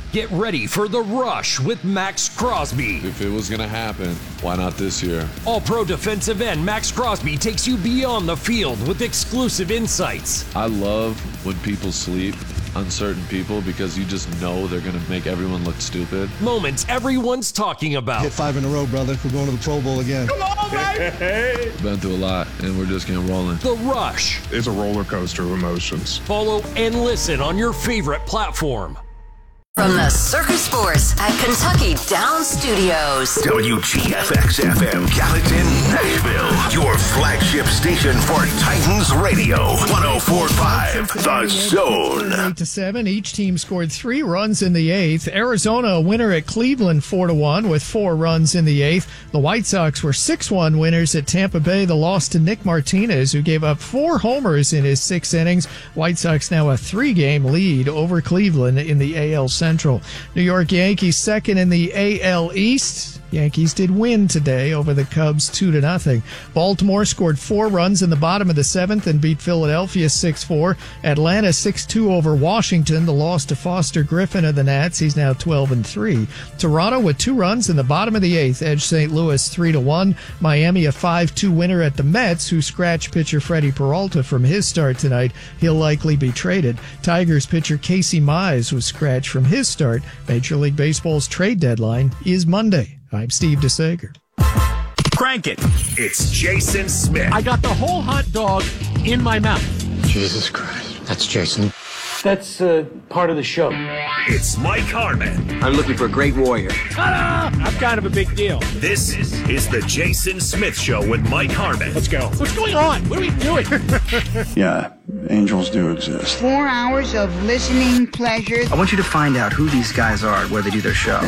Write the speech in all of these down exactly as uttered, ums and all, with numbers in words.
Get ready for The Rush with Max Crosby. If it was going to happen, why not this year? All-Pro defensive end Max Crosby takes you beyond the field with exclusive insights. I love when people sleep on certain people because you just know they're going to make everyone look stupid. Moments everyone's talking about. Hit five in a row, brother. We're going to the Pro Bowl again. Come on, baby! Been through a lot, and we're just getting rolling. The Rush. It's a roller coaster of emotions. Follow and listen on your favorite platform. From the Circus Sports at Kentucky Downs Studios. W G F X F M Gallatin, Nashville. Your flagship station for Titans Radio. one oh four point five The Zone. eight to seven. Each team scored three runs in the eighth. Arizona a winner at Cleveland four to one with four runs in the eighth. The White Sox were six one winners at Tampa Bay. The loss to Nick Martinez, who gave up four homers in his six innings. White Sox now a three-game lead over Cleveland in the A L Central. New York Yankees second in the A L East. Yankees did win today over the Cubs two to nothing. Baltimore scored four runs in the bottom of the seventh and beat Philadelphia six four. Atlanta six two over Washington. The loss to Foster Griffin of the Nats. He's now twelve and three. Toronto with two runs in the bottom of the eighth edged Saint Louis three to one. Miami a five two winner at the Mets, who scratched pitcher Freddie Peralta from his start tonight. He'll likely be traded. Tigers pitcher Casey Mize was scratched from his start. Major League Baseball's trade deadline is Monday. I'm Steve DeSager. Crank it. It's Jason Smith. I got the whole hot dog in my mouth. Jesus Christ. That's Jason. That's uh, part of the show. It's Mike Harmon. I'm looking for a great warrior. Ta-da! I'm kind of a big deal. This is, is the Jason Smith Show with Mike Harmon. Let's go. What's going on? What are we doing? Yeah, angels do exist. Four hours of listening pleasure. I want you to find out who these guys are, where they do their show.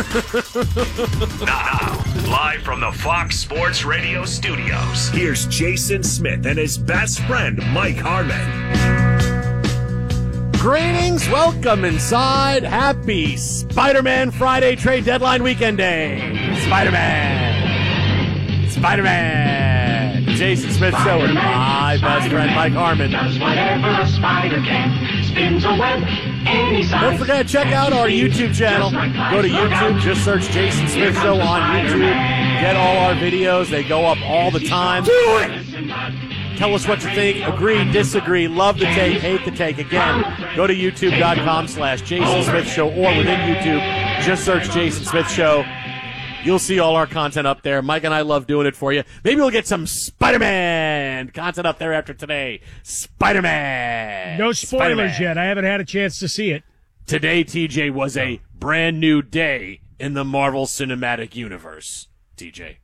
Now, live from the Fox Sports Radio studios, here's Jason Smith and his best friend, Mike Harmon. Greetings, welcome inside. Happy Spider-Man Friday trade deadline weekend day. Spider-Man. Spider-Man. Jason Smith Show with my best friend Mike Harmon. Does whatever a spider can. Spins a web any size. Don't forget to check out our YouTube channel. Go to YouTube, just search Jason Smith Show on YouTube. Get all our videos. They go up all the time. Do it! Tell us what you think. Agree, disagree, love the take, hate the take. Again, go to youtube.com slash Jason Smith Show or within YouTube, just search Jason Smith Show. You'll see all our content up there. Mike and I love doing it for you. Maybe we'll get some Spider-Man content up there after today. Spider-Man. No spoilers Spider-Man. yet. I haven't had a chance to see it. Today, T J, was a brand new day in the Marvel Cinematic Universe. T J.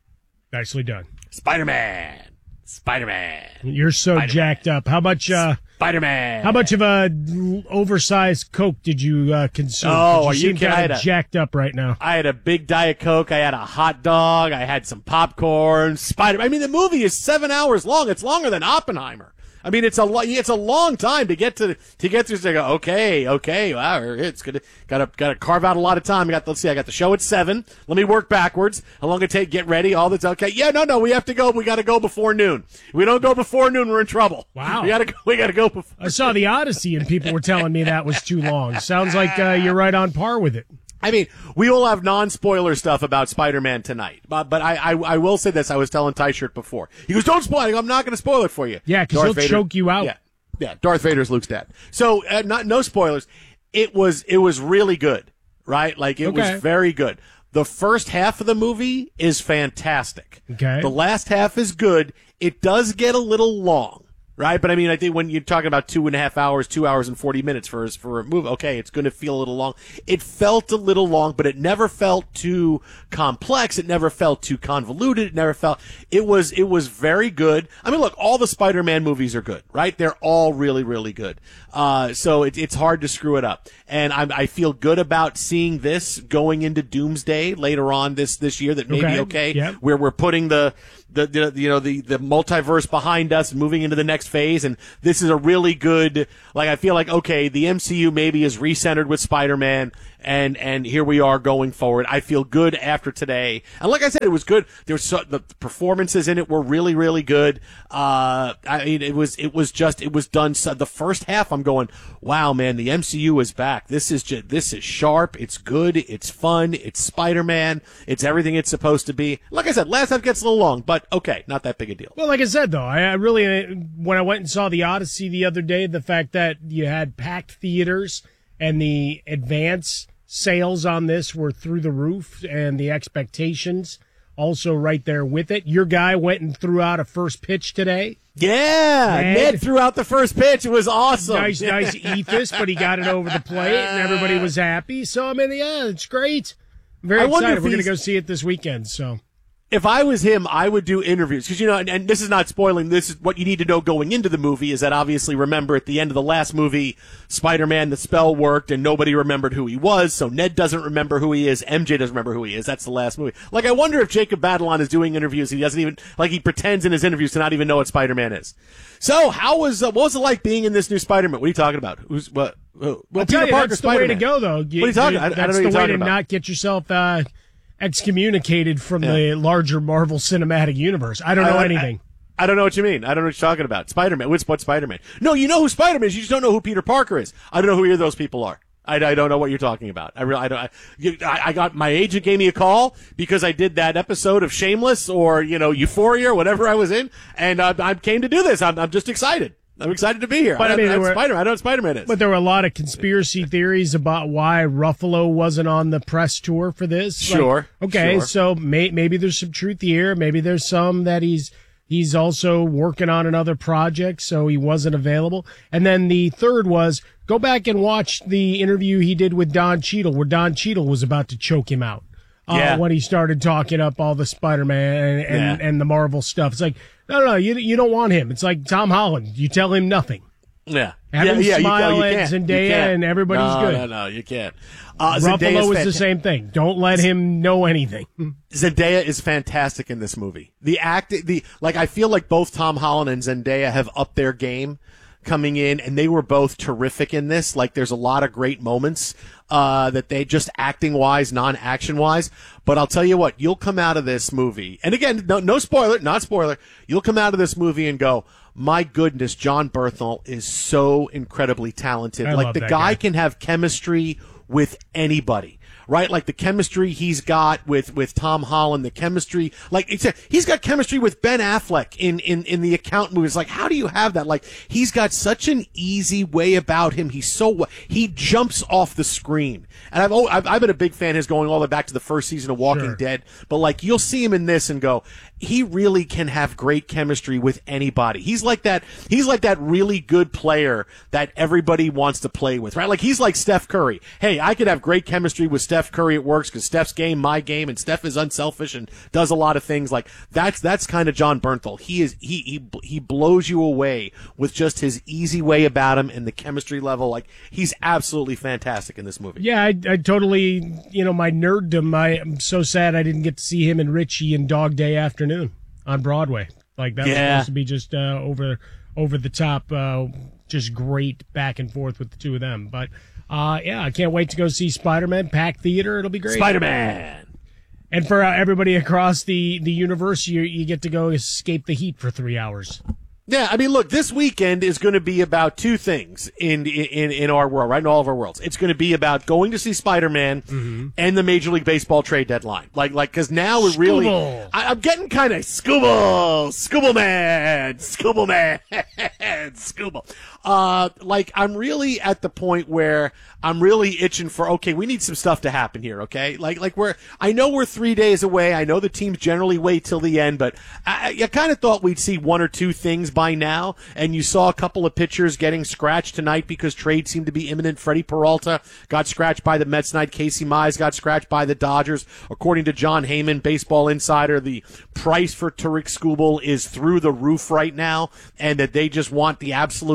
Nicely done. Spider-Man. Spider-Man. You're so Spider-Man. jacked up. How much? Uh, Spider-Man. How much of a oversized Coke did you uh, consume? Oh, you are you seem kidding? I kind had of a- jacked up right now. I had a big Diet Coke. I had a hot dog. I had some popcorn. Spider. I mean, the movie is seven hours long. It's longer than Oppenheimer. I mean, it's a lo- it's a long time to get to to get through. So I go, okay, okay, wow, it's good. Got to got to carve out a lot of time. I got let's see, I got the show at seven. Let me work backwards. How long it take? Get ready. All that's okay. Yeah, no, no, we have to go. We got to go before noon. If we don't go before noon, we're in trouble. Wow. We got to we got to go before. I saw the Odyssey, and people were telling me that was too long. Sounds like uh, you're right on par with it. I mean, we will have non-spoiler stuff about Spider-Man tonight, but but I, I I will say this. I was telling Ty-Shirt before. He goes, "Don't spoil it." I go, I'm not going to spoil it for you. Yeah, because he'll Vader, choke you out. Yeah, yeah. Darth Vader's Luke's dad. So uh, not no spoilers. It was it was really good, right? Like it Okay. was very good. The first half of the movie is fantastic. Okay. The last half is good. It does get a little long. Right, but I mean, I think when you're talking about two and a half hours, two hours and forty minutes for for a movie, okay, it's going to feel a little long. It felt a little long, but it never felt too complex. It never felt too convoluted. It never felt. It was it was very good. I mean, look, all the Spider-Man movies are good, right? They're all really really good. Uh, so it, it's hard to screw it up. And I, I feel good about seeing this going into Doomsday later on this this year. That may Okay. be okay. Yep. Where we're putting the the, the you know the the multiverse behind us, moving into the next phase, and this is a really good, like, I feel like, okay, the M C U maybe is recentered with Spider-Man, and and here we are going forward. I feel good after today, and like I said, it was good. There was so, the performances in it were really really good. Uh, I mean, it was it was just it was done. So the first half, I'm going, wow, man, the M C U is back. This is just, this is sharp. It's good. It's fun. It's Spider-Man. It's everything it's supposed to be. Like I said, last half gets a little long, but okay, not that big a deal. Well, like I said, though, I, I really, when I went and saw the Odyssey the other day, the fact that you had packed theaters and the advance sales on this were through the roof and the expectations also right there with it. Your guy went and threw out a first pitch today. Yeah, Ned, Ned threw out the first pitch. It was awesome. Nice, nice ethos, but he got it over the plate, and everybody was happy. So, I mean, yeah, it's great. Very excited. We're going to go see it this weekend, so. If I was him, I would do interviews. Because, you know, and, and this is not spoiling, this is what you need to know going into the movie is that obviously, remember, at the end of the last movie, Spider-Man, the spell worked, and nobody remembered who he was, so Ned doesn't remember who he is, M J doesn't remember who he is. That's the last movie. Like, I wonder if Jacob Batalon is doing interviews, he doesn't even, like, he pretends in his interviews to not even know what Spider-Man is. So, how was, uh, what was it like being in this new Spider-Man? What are you talking about? Who's, what? Well, I'll Peter tell you, Parker, that's Spider-Man. the way to go, though. You, what are you talking about? That's I, I don't know the what you're way to about. not get yourself, uh, excommunicated from Yeah. the larger Marvel Cinematic Universe. I don't know I, anything. I, I don't know what you mean. I don't know what you're talking about. Spider-Man. What's what Spider-Man? No, you know who Spider-Man is. You just don't know who Peter Parker is. I don't know who either of those people are. I, I don't know what you're talking about. I really, I don't. I, you, I, I got my agent gave me a call because I did that episode of Shameless or you know Euphoria or whatever I was in, and uh, I came to do this. I'm, I'm just excited. I'm excited to be here. But I, I mean, I'm were, Spider-Man. I know what Spider-Man is. But there were a lot of conspiracy theories about why Ruffalo wasn't on the press tour for this. Sure. Like, okay, sure. so may, maybe there's some truth here. Maybe there's some that he's he's also working on another project, so he wasn't available. And then the third was go back and watch the interview he did with Don Cheadle, where Don Cheadle was about to choke him out. Uh, yeah. When he started talking up all the Spider-Man and, and, Yeah. and the Marvel stuff. It's like, no, no, you you don't want him. It's like Tom Holland. You tell him nothing. Yeah. Have yeah, him yeah, smile you, you at can't. You Zendaya can't. and everybody's no, good. No, no, you can't. Uh, Ruffalo Zendaya's is the fanta- same thing. Don't let him know anything. Zendaya is fantastic in this movie. The act, the like, I feel like both Tom Holland and Zendaya have upped their game coming in, and they were both terrific in this. Like, there's a lot of great moments uh, that they just acting wise, non action wise. But I'll tell you what, you'll come out of this movie, and again, no, no spoiler, not spoiler. You'll come out of this movie and go, my goodness, John Bernthal is so incredibly talented. I like love the that guy guy. can have chemistry with anybody. Right, like the chemistry he's got with, with Tom Holland, the chemistry, like it's a, he's got chemistry with Ben Affleck in, in, in the Accountant movies. Like, how do you have that? Like, he's got such an easy way about him. He's so he jumps off the screen, and I've I've, I've been a big fan of his going all the way back to the first season of Walking Sure. Dead. But like, you'll see him in this and go, he really can have great chemistry with anybody. He's like that. He's like that really good player that everybody wants to play with, right? Like, he's like Steph Curry. Hey, I could have great chemistry with Steph Curry. It works because Steph's game, my game, and Steph is unselfish and does a lot of things. Like, that's that's kind of John Bernthal. He is he he he blows you away with just his easy way about him and the chemistry level. Like, he's absolutely fantastic in this movie. Yeah, I, I totally, you know, my nerddom. I, I'm so sad I didn't get to see him and Richie in Dog Day Afternoon on Broadway. Like, that was Yeah. supposed to be just uh, over over the top, uh, just great back and forth with the two of them. But uh, yeah, I can't wait to go see Spider-Man. Packed theater, it'll be great. Spider-Man. And for uh, everybody across the the universe, you you get to go escape the heat for three hours. Yeah, I mean, look, this weekend is going to be about two things in in in our world, right? In all of our worlds, it's going to be about going to see Spider-Man Mm-hmm. and the Major League Baseball trade deadline. Like, like, because now we're really, Scooble. I, I'm getting kind of Scooble, Scooble man, Scooble man, Scooble. Uh, like, I'm really at the point where I'm really itching for, okay, we need some stuff to happen here, okay? Like, like we're, I know we're three days away. I know the teams generally wait till the end, but I, I kind of thought we'd see one or two things by now. And you saw a couple of pitchers getting scratched tonight because trade seemed to be imminent. Freddie Peralta got scratched by the Mets tonight. Casey Mize got scratched by the Dodgers. According to John Heyman, Baseball Insider, the price for Tariq Skubal is through the roof right now, and that they just want the absolute moon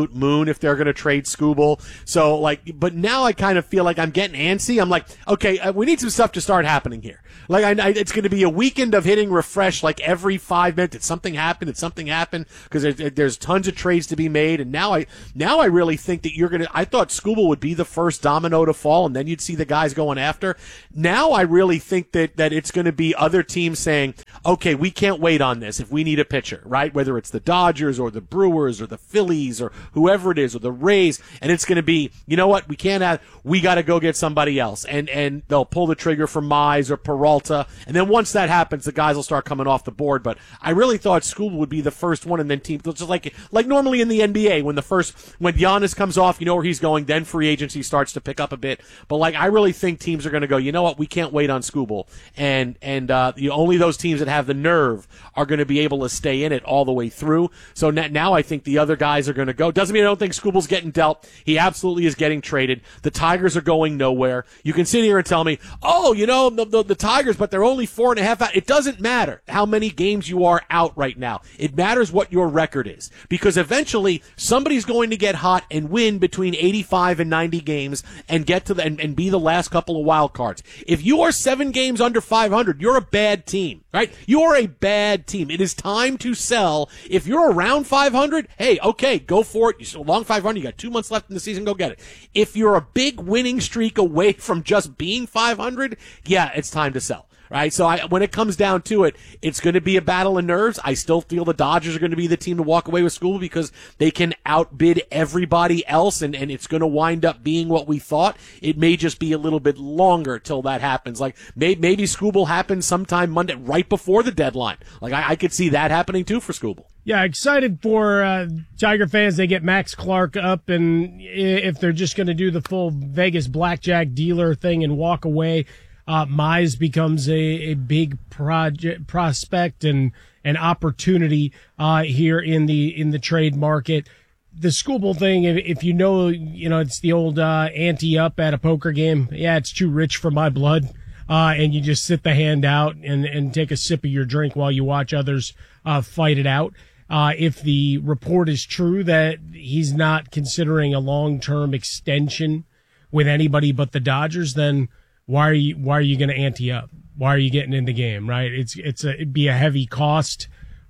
soon if they're going to trade Skubal. So, like, but now I kind of feel like I'm getting antsy. I'm like, okay, uh, we need some stuff to start happening here. Like, I, I, it's going to be a weekend of hitting refresh like every five minutes. Did something happen? Did something happen? Because there's, there's tons of trades to be made. And now I now I really think that you're going to – I thought Skubal would be the first domino to fall, and then you'd see the guys going after. Now I really think that, that it's going to be other teams saying, okay, we can't wait on this if we need a pitcher, right? Whether it's the Dodgers or the Brewers or the Phillies or whoever it is or the Rays, and it's going to be, you know what, we can't have – we got to go get somebody else. And, and they'll pull the trigger for Mize or Peralta. And then once that happens, the guys will start coming off the board. But I really thought Skubal would be the first one, and then team just like like normally in the N B A when the first when Giannis comes off, you know where he's going. Then free agency starts to pick up a bit. But like I really think teams are going to go, you know what, we can't wait on Skubal, and and uh, the, only those teams that have the nerve are going to be able to stay in it all the way through. So now I think the other guys are going to go. Doesn't mean I don't think Skubal's getting dealt. He absolutely is getting traded. The Tigers are going nowhere. You can sit here and tell me, oh, you know the the, the Tigers, but they're only four and a half out. It doesn't matter how many games you are out right now. It matters what your record is, because eventually somebody's going to get hot and win between eighty-five and ninety games and get to the and, and be the last couple of wild cards. If you are seven games under five hundred, you're a bad team, right? You are a bad team. It is time to sell. If you're around five hundred, hey, okay, go for it. You're along five hundred. You got two months left in the season. Go get it. If you're a big winning streak away from just being five hundred, yeah, it's time to sell. Right, so I, when it comes down to it, it's going to be a battle of nerves. I still feel the Dodgers are going to be the team to walk away with Skubal because they can outbid everybody else, and, and it's going to wind up being what we thought. It may just be a little bit longer till that happens. Like may, maybe Skubal happens sometime Monday, right before the deadline. Like I, I could see that happening too for Skubal. Yeah, excited for uh, Tiger fans. They get Max Clark up, and if they're just going to do the full Vegas blackjack dealer thing and walk away, Uh, Mize becomes a, a big project prospect and an opportunity uh, here in the in the trade market. The Skubal thing, if, if you know, you know, it's the old uh, ante up at a poker game. Yeah, it's too rich for my blood, uh, and you just sit the hand out and and take a sip of your drink while you watch others uh, fight it out. Uh, if the report is true that he's not considering a long-term extension with anybody but the Dodgers, then Why are you, why are you going to ante up? Why are you getting in the game, right? It's, it's a, it'd be a heavy cost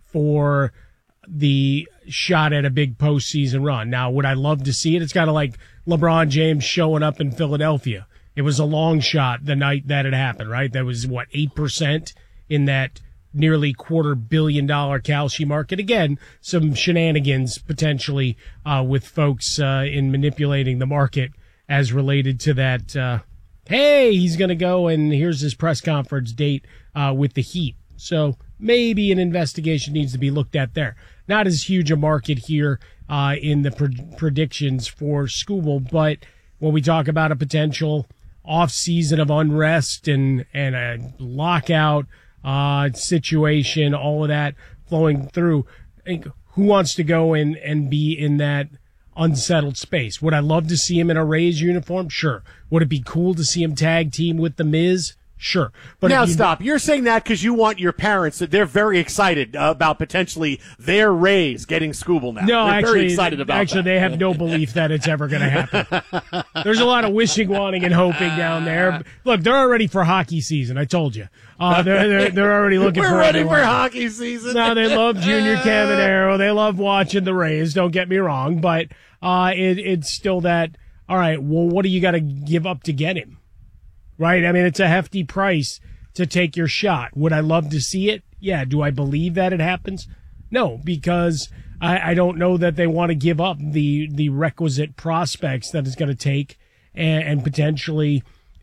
for the shot at a big postseason run. Now, would I love to see it? It's kind of like LeBron James showing up in Philadelphia. It was a long shot the night that it happened, right? That was what, eight percent in that nearly quarter billion dollar Kalshi market. Again, some shenanigans potentially, uh, with folks, uh, in manipulating the market as related to that, uh, hey, he's going to go and here's his press conference date uh, with the Heat. So maybe an investigation needs to be looked at there. Not as huge a market here uh, in the pre- predictions for Skubal, but when we talk about a potential off-season of unrest and, and a lockout uh, situation, all of that flowing through, I think who wants to go in and be in that unsettled space? Would I love to see him in a Rays uniform? Sure. Would it be cool to see him tag team with the Miz? Sure. But now you, stop. You're saying that because you want your parents that they're very excited about potentially their Rays getting Skubal now. No, they're actually, very excited about actually, that. They have no belief that it's ever going to happen. There's a lot of wishing, wanting, and hoping down there. Look, they're already for hockey season. I told you. Uh, they're, they're they're already looking We're for. We're ready everyone. for hockey season. No, they love Junior Caminero. They love watching the Rays. Don't get me wrong, but uh, it, it's still that. All right. Well, what do you got to give up to get him? Right. I mean, it's a hefty price to take your shot. Would I love to see it? Yeah. Do I believe that it happens? No, because I, I don't know that they want to give up the, the requisite prospects that it's going to take and, and potentially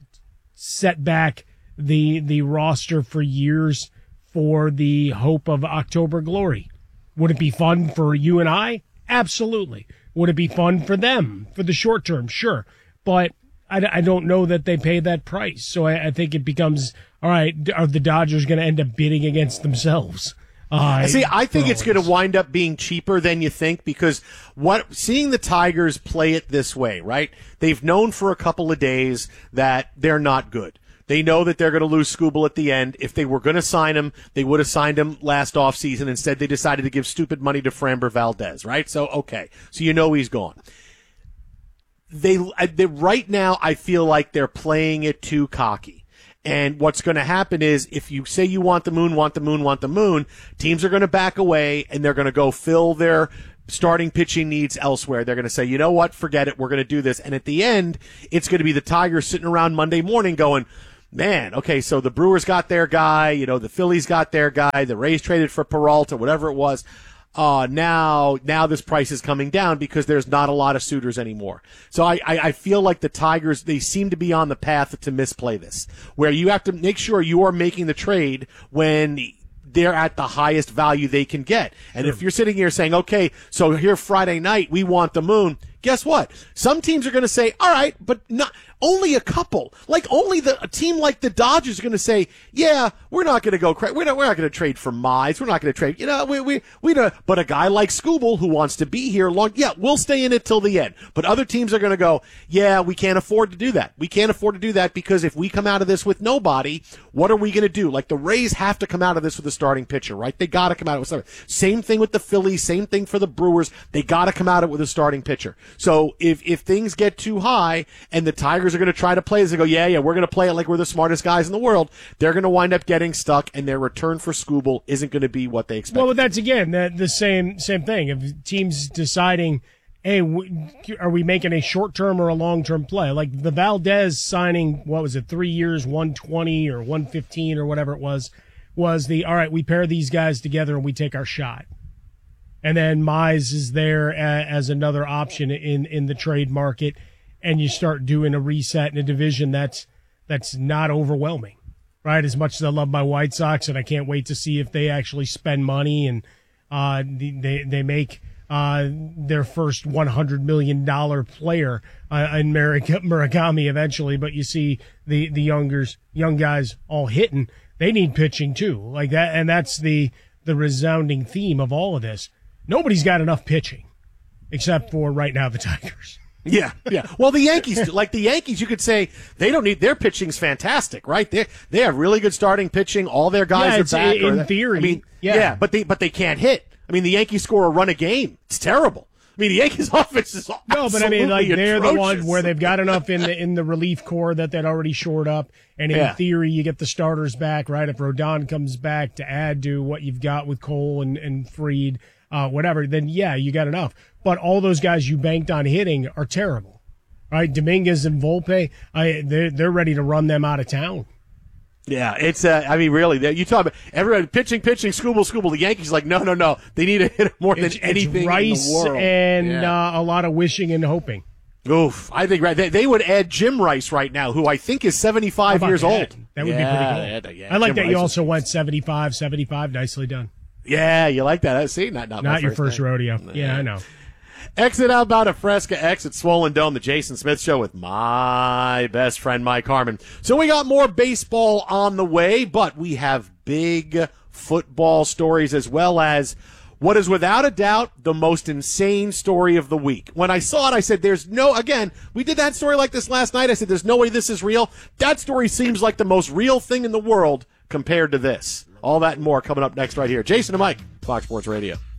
set back the, the roster for years for the hope of October glory. Would it be fun for you and I? Absolutely. Would it be fun for them for the short term? Sure. But I, I don't know that they pay that price. So I, I think it becomes, all right, are the Dodgers going to end up bidding against themselves? Uh, See, I think it's going to wind up being cheaper than you think because what seeing the Tigers play it this way, right? They've known for a couple of days that they're not good. They know that they're going to lose Skubal at the end. If they were going to sign him, they would have signed him last offseason. Instead, they decided to give stupid money to Framber Valdez, right? So, okay. So you know he's gone. They, they right now, I feel like they're playing it too cocky. And what's going to happen is if you say you want the moon, want the moon, want the moon, teams are going to back away and they're going to go fill their starting pitching needs elsewhere. They're going to say, you know what, forget it, we're going to do this. And at the end, it's going to be the Tigers sitting around Monday morning going, man, okay, so the Brewers got their guy, you know, the Phillies got their guy, the Rays traded for Peralta, whatever it was. Uh, now, now this price is coming down because there's not a lot of suitors anymore. So I, I, I feel like the Tigers, they seem to be on the path to misplay this, where you have to make sure you are making the trade when they're at the highest value they can get. And sure. If you're sitting here saying, okay, so here Friday night, we want the moon, guess what? Some teams are going to say, all right, but not only a couple. Like only the a team like the Dodgers are going to say, yeah, we're not going to go crazy. We're not, we're not going to trade for Mize. We're not going to trade, you know, we, we, we don't, but a guy like Skubal who wants to be here long, yeah, we'll stay in it till the end. But other teams are going to go, yeah, we can't afford to do that. We can't afford to do that because if we come out of this with nobody, what are we going to do? Like the Rays have to come out of this with a starting pitcher, right? They got to come out with something. Same thing with the Phillies. Same thing for the Brewers. They got to come out of it with a starting pitcher. So if, if things get too high and the Tigers are going to try to play this and go, yeah, yeah, we're going to play it like we're the smartest guys in the world, they're going to wind up getting stuck and their return for Skubal isn't going to be what they expect. Well, but that's again, the, the same, same thing. If teams deciding, hey, are we making a short-term or a long-term play? Like the Valdez signing, what was it, three years, one twenty or one fifteen or whatever it was, was the, all right, we pair these guys together and we take our shot. And then Mize is there as another option in, in the trade market, and you start doing a reset in a division that's that's not overwhelming, right? As much as I love my White Sox, and I can't wait to see if they actually spend money and uh, they they make uh, their first one hundred million dollars player uh, in Murakami eventually. But you see the the youngers, young guys all hitting. They need pitching too, like that, and that's the the resounding theme of all of this. Nobody's got enough pitching, except for right now the Tigers. Yeah, yeah. Well, the Yankees, like the Yankees, you could say they don't need their pitching's fantastic, right? They they have really good starting pitching. All their guys yeah, are back. In or, theory, I mean, yeah. yeah, but they but they can't hit. I mean, the Yankees score a run a game. It's terrible. I mean, the Yankees' offense is no, but I mean, like they're atrocious. the one where they've got enough in the in the relief core that they'd already shored up, and in yeah. theory, you get the starters back, right? If Rodon comes back to add to what you've got with Cole and and Fried, uh, whatever, then yeah, you got enough. But all those guys you banked on hitting are terrible. Right, Dominguez and Volpe, I, they're, they're ready to run them out of town. Yeah, it's, uh, I mean, really, you talk about everybody pitching, pitching, Skubal, Skubal. The Yankees like, no, no, no. They need to hit more than it's, anything it's Rice in the world. and yeah. uh, a lot of wishing and hoping. Oof, I think right. They, they would add Jim Rice right now, who I think is seventy-five years that? old. That would yeah, be pretty cool. Yeah, I like Jim that Rice you also is, went seventy-five, seventy-five. Nicely done. Yeah, you like that. See, not, not, not your first, first rodeo. Yeah. yeah, I know. Exit outbound of Fresca, exit Swollen Dome, the Jason Smith Show with my best friend, Mike Harmon. So we got more baseball on the way, but we have big football stories as well as what is without a doubt the most insane story of the week. When I saw it, I said, there's no, again, we did that story like this last night. I said, there's no way this is real. That story seems like the most real thing in the world compared to this. All that and more coming up next right here. Jason and Mike, Fox Sports Radio.